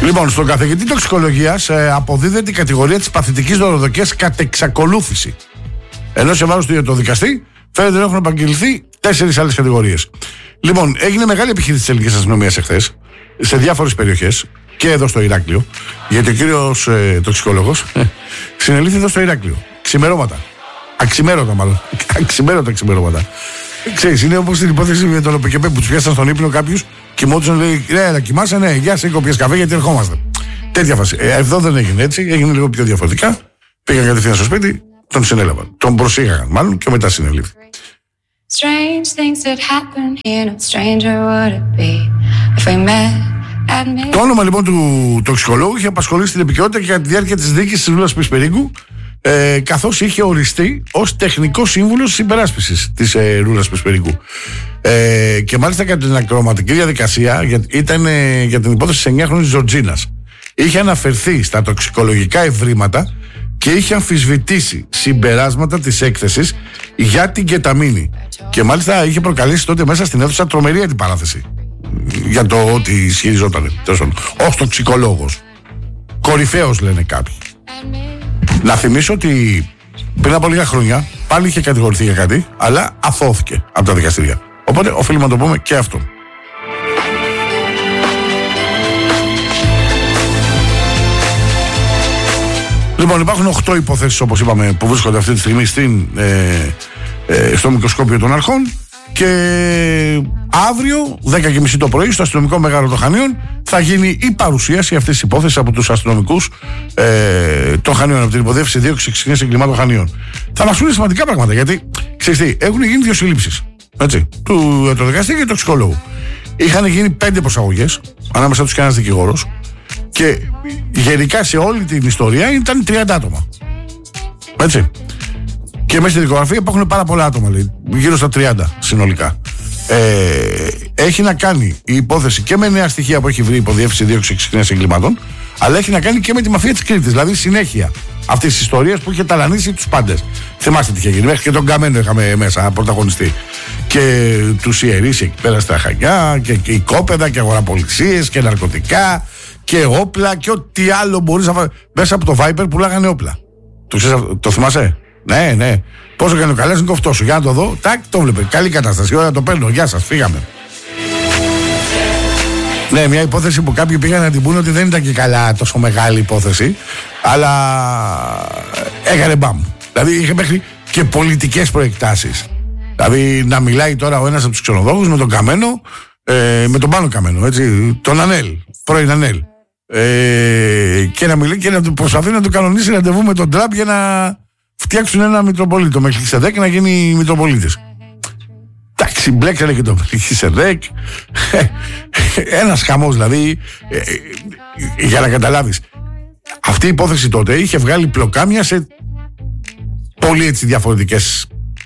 Λοιπόν, στον καθηγητή τοξικολογίας αποδίδεται η κατηγορία της παθητικής δωροδοκίας κατ' εξακολούθηση. Ενώ σε βάρος του το δικαστή φαίνεται να έχουν επαγγελθεί 4 άλλες κατηγορίες. Λοιπόν, έγινε μεγάλη επιχείρηση της ελληνικής αστυνομίας εχθές σε διάφορες περιοχές και εδώ στο Ηράκλειο. Γιατί ο κύριος τοξικολόγος συνελήφθη εδώ στο Ηράκλειο. Ξημερώματα. Αξιμέρωτα μάλλον. Αξιμέρωτα ξημερώματα. Ξέρεις, είναι όπως την υπόθεση με τον ΟΠΚΠ που τους πιάσαν στον ύπνο κάποιους, κοιμόντουσαν, λέει: Ρε, κοιμάσαι, ναι, γεια σε, κοπιές καφέ γιατί ερχόμαστε. Τέτοια φάση. Εδώ δεν έγινε έτσι, έγινε λίγο πιο διαφορετικά. Πήγαν κατευθείαν στο σπίτι, τον συνέλαβαν. Τον προσήγαγαν μάλλον και μετά συνελήφθη. Το όνομα λοιπόν του τοξικολόγου είχε απασχολήσει την επικαιρότητα και κατά τη διάρκεια της δίκης της Ρούλας Πισπερίγκου, καθώς είχε οριστεί ως τεχνικός σύμβουλος της υπεράσπισης της Ρούλας Πισπερίγκου. Και μάλιστα κατά την ακροματική διαδικασία ήταν για την υπόθεση της 9χρονης Ζορτζίνας. Είχε αναφερθεί στα τοξικολογικά ευρήματα και είχε αμφισβητήσει συμπεράσματα της έκθεσης για την κεταμίνη. Και μάλιστα είχε προκαλέσει τότε μέσα στην αίθουσα τρομερή αντιπαράθεση για το ότι ισχυριζόταν ως τοξικολόγος. Κορυφαίος λένε κάποιοι. Να θυμίσω ότι πριν από λίγα χρόνια πάλι είχε κατηγορηθεί για κάτι, αλλά αθώθηκε από τα δικαστήρια. Οπότε οφείλουμε να το πούμε και αυτό. Λοιπόν, υπάρχουν 8 υποθέσεις, όπως είπαμε, που βρίσκονται αυτή τη στιγμή στο μικροσκόπιο των αρχών. Και αύριο, 10:30 το πρωί, στο αστυνομικό μέγαρο των Χανίων, θα γίνει η παρουσίαση αυτής της υπόθεσης από τους αστυνομικούς των Χανίων, από την υποδίευση δίωξης εξηγήνωσης εγκλημάτων Χανίων. Θα μας πούνε σημαντικά πράγματα, γιατί ξέρεις τι, έχουν γίνει 2 συλλήψεις. Έτσι, του δικαστή και του τοξικολόγου. Είχαν γίνει 5 προσαγωγές, ανάμεσα τους και ένας δικηγόρος, και γενικά σε όλη την ιστορία ήταν 30 άτομα. Έτσι. Και μέσα στη δικογραφία υπάρχουν πάρα πολλά άτομα, λέει, γύρω στα 30 συνολικά. Έχει να κάνει η υπόθεση και με νέα στοιχεία που έχει βρει η υποδιεύθυνση δίωξη εξηγήνωσης εγκλημάτων, αλλά έχει να κάνει και με τη μαφία της Κρήτης. Δηλαδή συνέχεια αυτής της ιστορίας που είχε ταλανίσει τους πάντες. Θυμάστε τι είχε γίνει. Μέχρι και τον Καμένο είχαμε μέσα πρωταγωνιστή. Και τους ιερείς εκεί πέρα στα Χανιά, και οικόπεδα και αγοραπολισίες και ναρκωτικά και όπλα και ό,τι άλλο μπορείς να φάει. Μέσα από το Viper πουλάγανε όπλα. Το θυμάσαι? Ναι. Πόσο κάνει ο Καλέσνικοφ τόσο. Για να το δω. Τάκ, το βλέπε. Καλή κατάσταση. Ωραία, το παίρνω. Γεια σας, φύγαμε. Ναι, μια υπόθεση που κάποιοι πήγαν να την πούνε ότι δεν ήταν και καλά τόσο μεγάλη υπόθεση, αλλά έκανε μπαμ. Δηλαδή είχε μέχρι και πολιτικές προεκτάσεις. Δηλαδή να μιλάει τώρα ο ένας από τους ξενοδόχους με τον Καμένο, με τον Πάνο Καμένο, έτσι, τον Ανέλ, πρώην Ανέλ. Και να μιλάει και να του προσπαθεί να του κανονίσει ραντεβού με τον Τραμπ για να φτιάξουν ένα Μητροπολίτη, το Μελχισεδέκ, να γίνει Μητροπολίτης. Εντάξει, μπλέκανε και το Μελχισεδέκ. Ένας χαμός, δηλαδή, για να καταλάβεις. Αυτή η υπόθεση τότε είχε βγάλει πλοκάμια σε πολύ έτσι διαφορετικές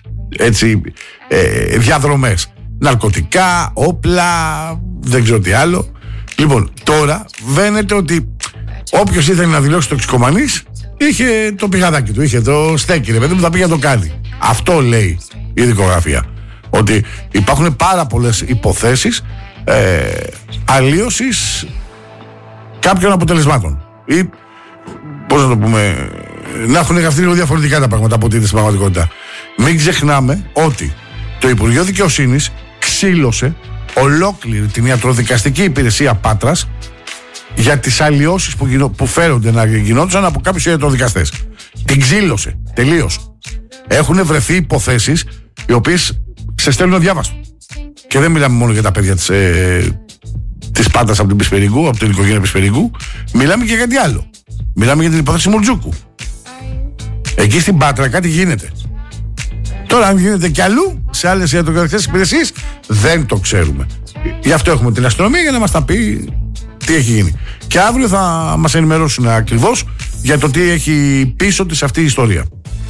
διαδρομές. Ναρκωτικά, όπλα, δεν ξέρω τι άλλο. Λοιπόν, τώρα βαίνεται ότι όποιος ήθελε να δηλώσει τοξικομανής είχε το πηγαδάκι του, είχε το στέκι, ρε παιδί μου, θα πήγε να το κάνει. Αυτό λέει η δικογραφία. Ότι υπάρχουν πάρα πολλές υποθέσεις αλλίωσης κάποιων αποτελεσμάτων. Ή, πώς να το πούμε, να έχουν γραφτεί λίγο διαφορετικά τα πράγματα από ό,τι είναι στην πραγματικότητα. Μην ξεχνάμε ότι το Υπουργείο Δικαιοσύνης ξύλωσε ολόκληρη την ιατροδικαστική υπηρεσία Πάτρας για τις αλλοιώσεις που φέρονται να γινόντουσαν από κάποιους ιατροδικαστές. Την ξύλωσε τελείως. Έχουν βρεθεί υποθέσεις οι οποίες σε στέλνουν αδιάβαστο. Και δεν μιλάμε μόνο για τα παιδιά της Πάτρας από την Πισπερίγκου, από την οικογένεια Πισπερίγκου. Μιλάμε και για κάτι άλλο. Μιλάμε για την υπόθεση Μουρτζούκου. Εκεί στην Πάτρα κάτι γίνεται. Τώρα, αν γίνεται κι αλλού, σε άλλες ιατροδικαστικές υπηρεσίες, δεν το ξέρουμε. Γι' αυτό έχουμε την αστυνομία για να μας τα πει τι έχει γίνει. Και αύριο θα μας ενημερώσουν ακριβώς για το τι έχει πίσω της αυτή η ιστορία.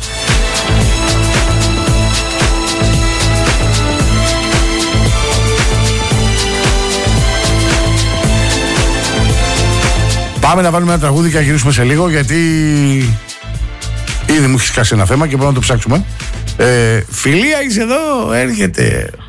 Πάμε να βάλουμε ένα τραγούδι και να γυρίσουμε σε λίγο, γιατί ήδη μου έχει σκάσει ένα θέμα και μπορούμε να το ψάξουμε. Φιλία, είσαι εδώ, έρχεται.